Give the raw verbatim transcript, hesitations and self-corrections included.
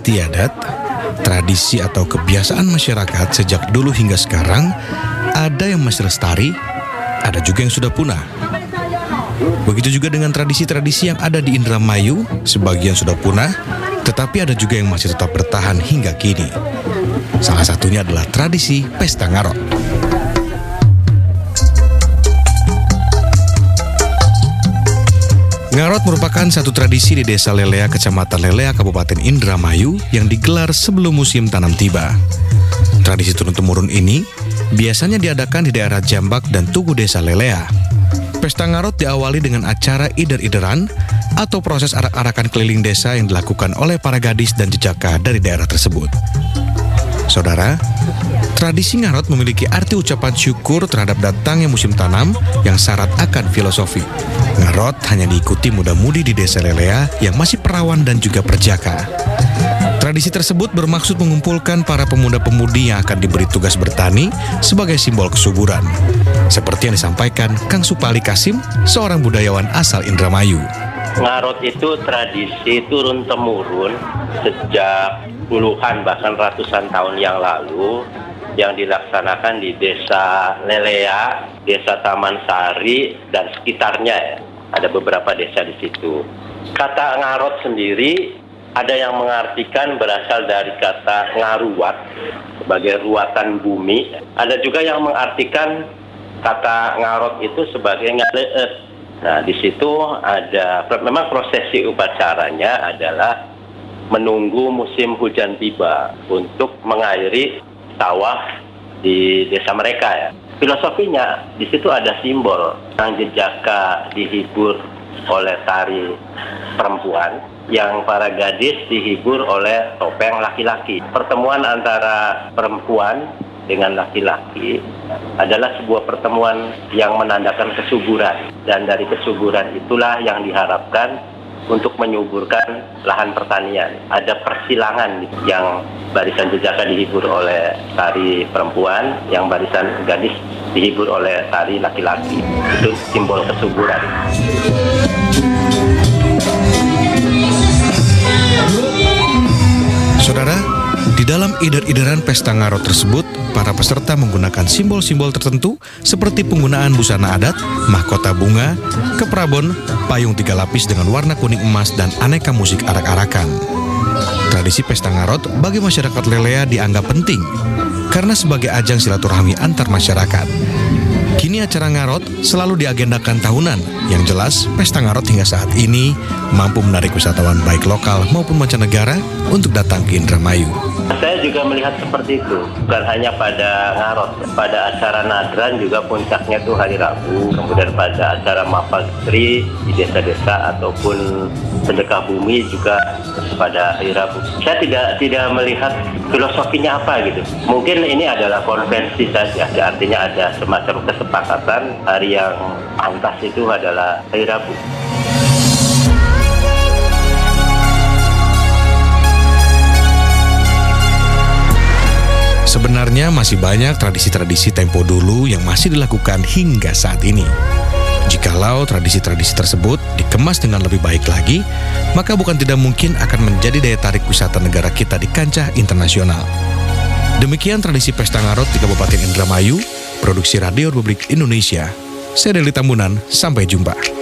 istiadat, tradisi atau kebiasaan masyarakat sejak dulu hingga sekarang, ada yang masih lestari, ada juga yang sudah punah. Begitu juga dengan tradisi-tradisi yang ada di Indramayu, sebagian sudah punah, tetapi ada juga yang masih tetap bertahan hingga kini. Salah satunya adalah tradisi Pesta Ngarot. Ngarot merupakan satu tradisi di Desa Lelea, Kecamatan Lelea, Kabupaten Indramayu yang digelar sebelum musim tanam tiba. Tradisi turun-temurun ini biasanya diadakan di daerah Jambak dan Tugu Desa Lelea. Pesta Ngarot diawali dengan acara ider-ideran atau proses arak-arakan keliling desa yang dilakukan oleh para gadis dan jejaka dari daerah tersebut. Saudara, tradisi Ngarot memiliki arti ucapan syukur terhadap datangnya musim tanam yang syarat akan filosofi. Ngarot hanya diikuti muda-mudi di Desa Lelea yang masih perawan dan juga perjaka. Tradisi tersebut bermaksud mengumpulkan para pemuda-pemudi yang akan diberi tugas bertani sebagai simbol kesuburan. Seperti yang disampaikan Kang Supali Kasim, seorang budayawan asal Indramayu. Ngarot itu tradisi turun-temurun sejak puluhan bahkan ratusan tahun yang lalu yang dilaksanakan di Desa Lelea, Desa Taman Sari, dan sekitarnya. Ada beberapa desa di situ. Kata Ngarot sendiri ada yang mengartikan berasal dari kata ngaruat sebagai ruatan bumi. Ada juga yang mengartikan kata Ngarot itu sebagai ngaleet. Nah, di situ ada memang prosesi upacaranya adalah menunggu musim hujan tiba untuk mengairi sawah di desa mereka ya. Filosofinya di situ ada simbol sang jejaka dihibur oleh tari perempuan, yang para gadis dihibur oleh topeng laki-laki. Pertemuan antara perempuan dengan laki-laki adalah sebuah pertemuan yang menandakan kesuburan, dan dari kesuburan itulah yang diharapkan untuk menyuburkan lahan pertanian. Ada persilangan yang barisan jejaka dihibur oleh tari perempuan, yang barisan gadis dihibur oleh tari laki-laki. Itu simbol kesuburan. Saudara, di dalam ider-ideran Pesta Ngarot tersebut, para peserta menggunakan simbol-simbol tertentu seperti penggunaan busana adat, mahkota bunga, keprabon, payung tiga lapis dengan warna kuning emas, dan aneka musik arak-arakan. Tradisi Pesta Ngarot bagi masyarakat Lelea dianggap penting karena sebagai ajang silaturahmi antar masyarakat. Kini acara Ngarot selalu diagendakan tahunan. Yang jelas, Pesta Ngarot hingga saat ini mampu menarik wisatawan baik lokal maupun mancanegara untuk datang ke Indramayu. Saya juga melihat seperti itu, bukan hanya pada Ngarot, pada acara Nadran juga puncaknya itu hari Rabu, kemudian pada acara Mapagri di desa-desa ataupun sedekah bumi juga pada hari Rabu. Saya tidak tidak melihat filosofinya apa gitu. Mungkin ini adalah konvensi saja, artinya ada semacam kesepakatan hari yang pantas itu adalah hari Rabu. Sebenarnya masih banyak tradisi-tradisi tempo dulu yang masih dilakukan hingga saat ini. Jikalau tradisi-tradisi tersebut dikemas dengan lebih baik lagi, maka bukan tidak mungkin akan menjadi daya tarik wisata negara kita di kancah internasional. Demikian tradisi Pesta Ngarot di Kabupaten Indramayu, produksi Radio Republik Indonesia. Saya Deli Tambunan, sampai jumpa.